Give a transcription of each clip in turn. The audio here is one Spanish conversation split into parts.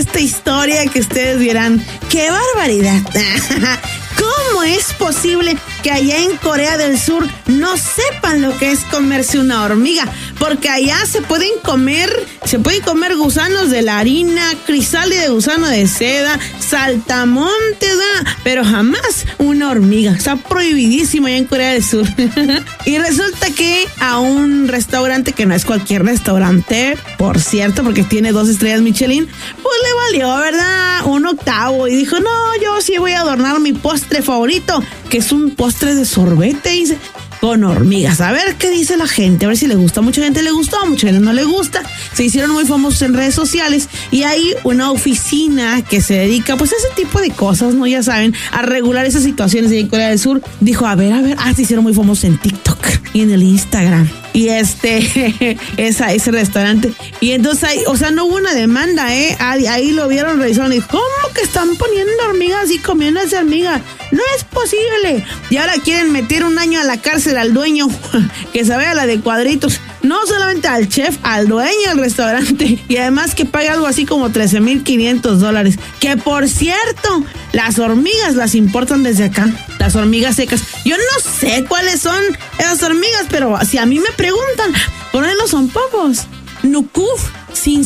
esta historia que ustedes dirán, ¡qué barbaridad! ¿Cómo es posible que allá en Corea del Sur no sepan lo que es comerse una hormiga? Porque allá se pueden comer gusanos de la harina, crisálida de gusano de seda, saltamontes, pero jamás una hormiga. Está prohibidísimo allá en Corea del Sur. Y resulta que a un restaurante, que no es cualquier restaurante, por cierto, porque tiene 2 estrellas Michelin, pues le valió, ¿verdad? Un octavo. Y dijo, no, yo sí voy a adornar mi postre favorito, que es un postre de sorbete, dice, con hormigas. A ver qué dice la gente, a ver si le gusta. Mucha gente le gustó, mucha gente no le gusta. Se hicieron muy famosos en redes sociales y hay una oficina que se dedica pues a ese tipo de cosas, ¿no? Ya saben, a regular esas situaciones en Corea del Sur. Dijo, a ver, se hicieron muy famosos en TikTok y en el Instagram. Y ese restaurante. Y entonces no hubo una demanda, ahí lo vieron, revisaron y dijo, ¿cómo que están poniendo hormigas y comiendo esa hormiga? No es posible. Y ahora quieren meter 1 año a la cárcel al dueño, que se vea la de cuadritos. No solamente al chef, al dueño del restaurante. Y además que pague algo así como $13,500. Que por cierto, las hormigas las importan desde acá. Las hormigas secas. Yo no sé cuáles son esas hormigas, pero si a mí me preguntan, por ahí no son pocos. Nukuf, Sin.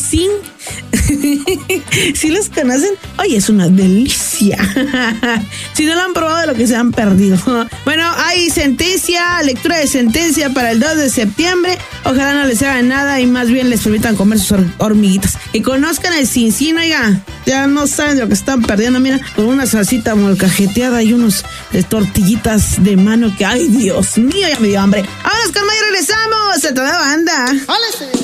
¿Sí los conocen? Oye, es una delicia. Si no lo han probado, de lo que se han perdido. Bueno, hay lectura de sentencia para el 2 de septiembre. Ojalá no les hagan nada y más bien les permitan comer sus hormiguitas. Y conozcan el Sin, oiga. Ya no saben de lo que están perdiendo. Mira, con una salsita molcajeteada y unos tortillitas de mano que, ay, Dios mío, ya me dio hambre. Ahora, con Mayo regresamos. Se te da banda.